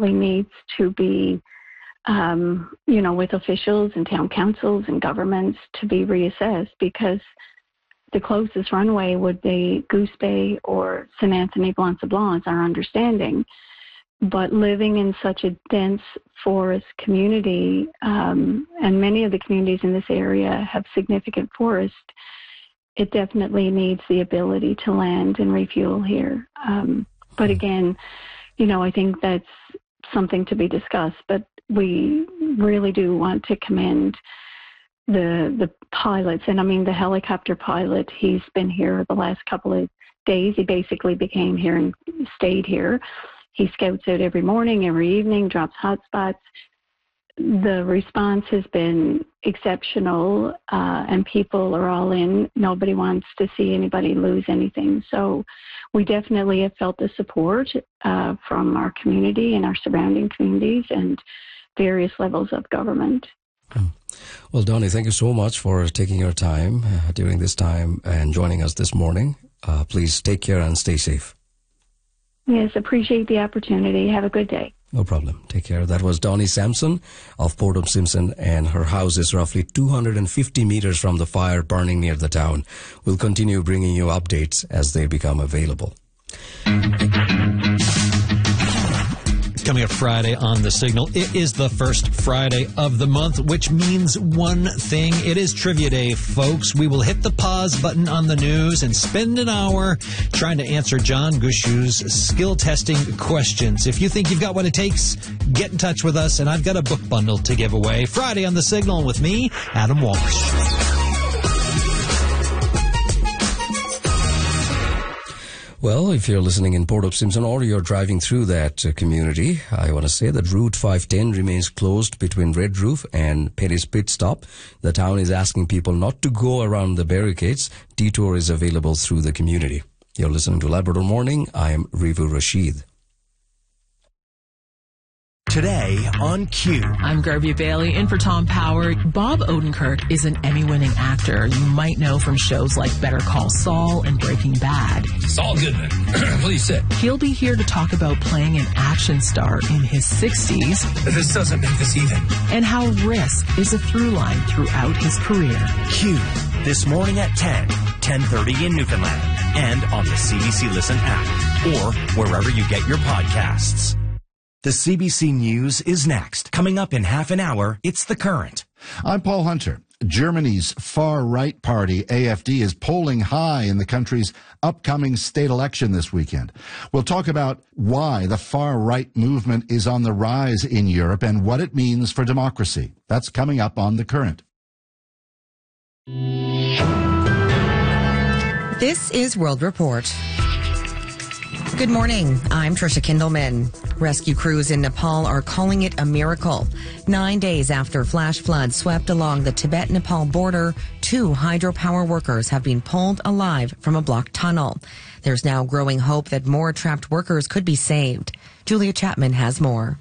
definitely needs to be, with officials and town councils and governments to be reassessed, because the closest runway would be Goose Bay or St. Anthony Blanc-Sablon, our understanding. But living in such a dense forest community, and many of the communities in this area have significant forest, it definitely needs the ability to land and refuel here. But again, I think that's something to be discussed. But we really do want to commend the pilots. And I mean, the helicopter pilot, he's been here the last couple of days. He basically became here and stayed here. He scouts out every morning, every evening, drops hotspots. The response has been exceptional, and people are all in. Nobody wants to see anybody lose anything. So we definitely have felt the support from our community and our surrounding communities and various levels of government. Well, Donnie, thank you so much for taking your time during this time and joining us this morning. Please take care and stay safe. Yes, appreciate the opportunity. Have a good day. No problem. Take care. That was Donnie Sampson of Port of Simpson, and her house is roughly 250 meters from the fire burning near the town. We'll continue bringing you updates as they become available. Coming up Friday on The Signal, it is the first Friday of the month, which means one thing. It is Trivia Day, folks. We will hit the pause button on the news and spend an hour trying to answer John Gushew's skill testing questions. If you think you've got what it takes, get in touch with us, and I've got a book bundle to give away. Friday on The Signal with me, Adam Walsh. Well, if you're listening in Port of Simpson or you're driving through that community, I want to say that Route 510 remains closed between Red Roof and Perry's Pit Stop. The town is asking people not to go around the barricades. Detour is available through the community. You're listening to Labrador Morning. I am Rivu Rashid. Today on Q. I'm Garvey Bailey, in for Tom Power. Bob Odenkirk is an Emmy-winning actor you might know from shows like Better Call Saul and Breaking Bad. Saul Goodman. Please sit. He'll be here to talk about playing an action star in his 60s. This doesn't make this even. And how risk is a through line throughout his career. Q. This morning at 10:30 in Newfoundland, and on the CBC Listen app, or wherever you get your podcasts. The CBC News is next. Coming up in half an hour, it's The Current. I'm Paul Hunter. Germany's far-right party, AfD, is polling high in the country's upcoming state election this weekend. We'll talk about why the far-right movement is on the rise in Europe and what it means for democracy. That's coming up on The Current. This is World Report. Good morning. I'm Trisha Kindleman. Rescue crews in Nepal are calling it a miracle. 9 days after flash floods swept along the Tibet-Nepal border, 2 hydropower workers have been pulled alive from a blocked tunnel. There's now growing hope that more trapped workers could be saved. Julia Chapman has more.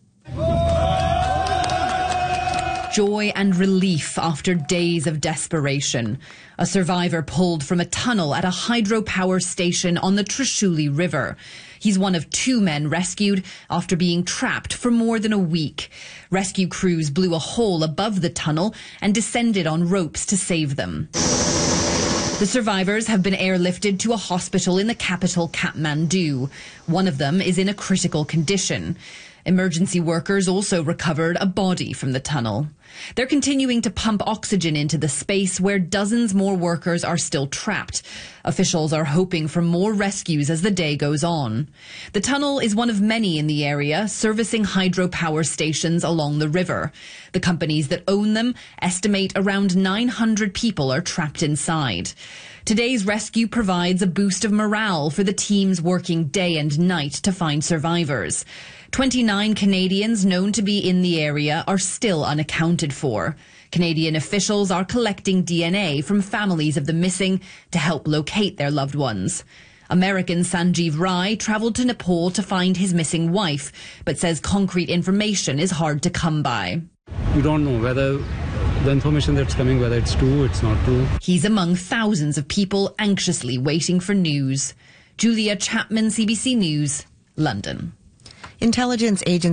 Joy and relief after days of desperation. A survivor pulled from a tunnel at a hydropower station on the Trishuli River. He's one of 2 men rescued after being trapped for more than a week. Rescue crews blew a hole above the tunnel and descended on ropes to save them. The survivors have been airlifted to a hospital in the capital, Kathmandu. One of them is in a critical condition. Emergency workers also recovered a body from the tunnel. They're continuing to pump oxygen into the space where dozens more workers are still trapped. Officials are hoping for more rescues as the day goes on. The tunnel is one of many in the area, servicing hydropower stations along the river. The companies that own them estimate around 900 people are trapped inside. Today's rescue provides a boost of morale for the teams working day and night to find survivors. 29 Canadians known to be in the area are still unaccounted for. Canadian officials are collecting DNA from families of the missing to help locate their loved ones. American Sanjeev Rai travelled to Nepal to find his missing wife, but says concrete information is hard to come by. We don't know whether the information that's coming, whether it's true, it's not true. He's among thousands of people anxiously waiting for news. Julia Chapman, CBC News, London. Intelligence agencies